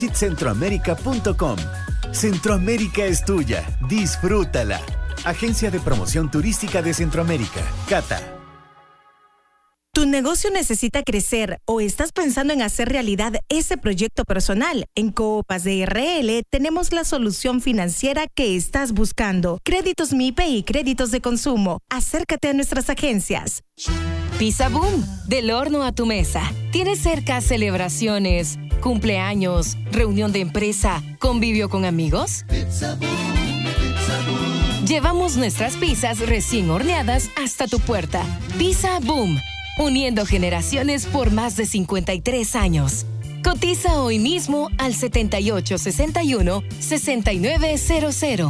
Centroamérica.com. Centroamérica es tuya. Disfrútala. Agencia de Promoción Turística de Centroamérica, CATA. ¿Tu negocio necesita crecer o estás pensando en hacer realidad ese proyecto personal? En Coopaz de RL tenemos la solución financiera que estás buscando. Créditos MIPE y créditos de consumo. Acércate a nuestras agencias. Pizza Boom, del horno a tu mesa. Tienes cerca celebraciones, cumpleaños, reunión de empresa, convivio con amigos. Pizza Boom, Pizza Boom. Llevamos nuestras pizzas recién horneadas hasta tu puerta. Pizza Boom, uniendo generaciones por más de 53 años. Cotiza hoy mismo al 7861-6900.